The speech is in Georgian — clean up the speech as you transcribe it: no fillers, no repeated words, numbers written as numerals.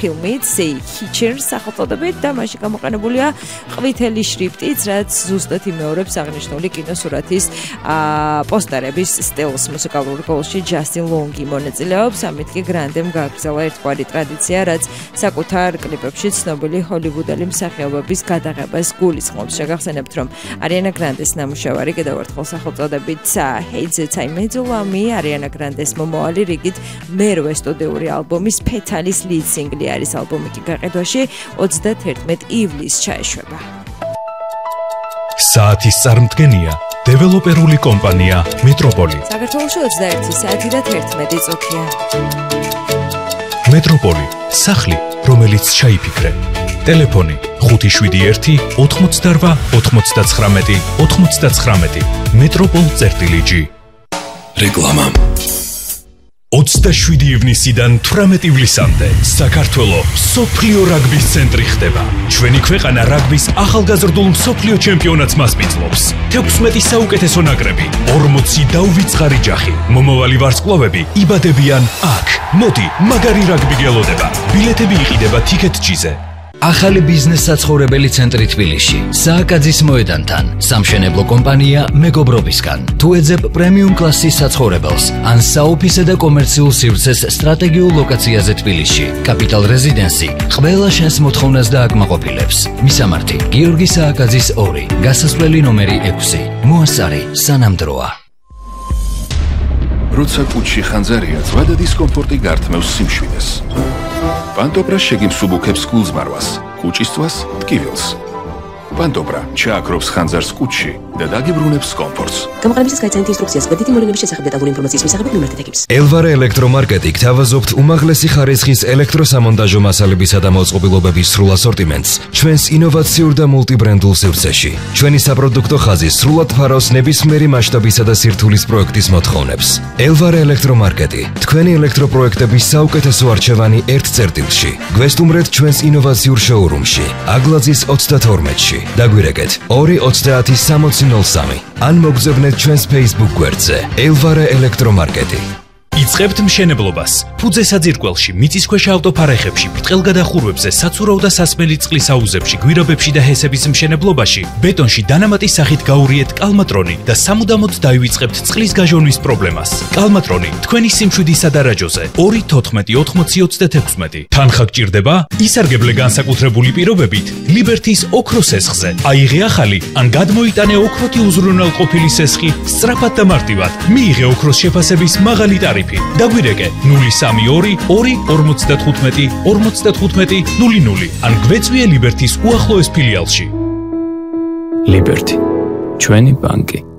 ფილმით Say Kitchen სახელწოდებით და მასში გამოყენებულია ყვითელი შრიფტიც, რაც ზუსტად იმეორებს აღნიშნული კინოსურათის პოსტერების სტილს. მუსიკალურ გოლში ჯასტინ ლონგი მონაწილეობს, ამით კი გრანდემ გააგრძელა ერთგვარი ტრადიცია, რაც საკუთარ კლიპებში ცნობილი ჰოლივუდელი მსახიობების გადაღებას გულისხმობს. შეგახსენებთ, რომ არიანა გრანდეს ნამუშევარი კიდევ ერთხელ სახელწოდებით Hey It's I Made You Love Me არიანა გრანდეს მომავალი რიგით მერვე სტუდიური ალბომის ფეთალის ლიდ სინგლი არის. ალბომი კი გაყიდვაში 31 ივლისს ჩაეშვება. საათის წარმდგენია დეველოპერული კომპანია მეტროპოლი. საქართველოში 21 საათი და 11 წუთია. მეტროპოლი, სახლი, რომელიც ჩაიფიქრე. ტელეფონი 571 88 99 99. მეტროპოლ.g. რეკლამა 27 ივნისიდან 18 ივლისამდე საქართველო მსოფლიო რაგბის ცენტრი ხდება. ჩვენი ქვეყანა რაგბის ახალგაზრდულ მსოფლიო ჩემპიონატს მასპინძლობს. 16 საუკეთესო ნაკრები, 40 დაუვიწყარი ჯახი. მომავალი ვარსკვლავები იბადებიან აქ. მოდი, მაგარი რაგბი გელოდება. ბილეთები იყიდება TicketG-ზე. ახალი ბიზნეს საცხოვრებელი ცენტრი თბილისში, სააკაძის მოედანთან, სამშენებლო კომპანია მეგობრობისგან. თუ ეძებ პრემიუმ კლასის საცხოვრებელს, ან საოფისე და კომერციულ სივრცეს სტრატეგიულ ლოკაციაზე თბილისში, კაპიტალ რეზიდენსი ყველა შენს მოთხოვნას დააკმაყოფილებს. მისამართი: გიორგი სააკაძის 2, გასასვლელი ნომერი 6. მოასწარი სანამდროა. როცა კუჩში ხანძარია, ზვადა დისკომფორტი გართმევს სიმშვიდეს. პანტოპრა შეგიმსუბუქებს გულზმარვას, კუჭისთვის ტკივილს. პანტოპრა ჩააქრობს ხანძარს კუჩში და დაგიბრუნებს კომფორტს. გამოყენებისას გაიცანით ინსტრუქციას გვერდითი მოვლენების შესახებ დეტალური ინფორმაციის მისაღებად მიმართეთ ექიმს. ელვარე ელექტრომარკეტი გთავაზობთ უმაღლესი ხარისხის ელექტროსამონტაჟო მასალებისა და მოწყობილობების სრულ ასორტიმენტს ჩვენს ინოვაციურ და მულტიბრენდულ სივრცეში. ჩვენი საპროდუქტო ხაზი სრულად ფარავს ნებისმიერი მასშტაბისა და სირთულის პროექტის მოთხოვნებს. ელვარე ელექტრომარკეტი, თქვენი ელექტროპროექტების საუკეთესო არჩევანი ერთ წერტილში. გვესტუმრეთ ჩვენს ინოვაციურ შოურუმში, აგლაძის 32-ში. დაგვირეკეთ 230-6003 ან მოგზავნეთ ჩვენს Facebook გვერდზე ელვარე ელექტრომარკეტი. იწყებთ მშენებლობას. ფუძე საძირკველში, მიწისქვეშა ავტოფარეხებში, ბრტყელგადახურვებზე, საცურაო და სასმელი წყლის აუზებში, გვირაბებში და ჰესების მშენებლობაში, ბეტონში დანამატის სახით გაურიეთ კალმატრონი და სამუდამოდ დაივიწყებთ წყლის გაჟონვის პრობლემას. კალმატრონი თქვენი სიმშვიდისა და რაჯოზე 214-80-26. თანხა გჭირდება? ისარგებლე განსაკუთრებული პირობებით ლიბერთის ოქროს სესხზე. აიღე ახალი ან გადმოიტანე ოქროთი უზრუნველყოფილი სესხი სწრაფად და მარტივად. მიიღე ოქროს შეფასების მაღალი ტარიფი. დაგვირეკე 032 255 55 00 ან გვეწვიე ლიბერთის უახლოეს ფილიალში. ლიბერთი, ჩვენი ბანკი.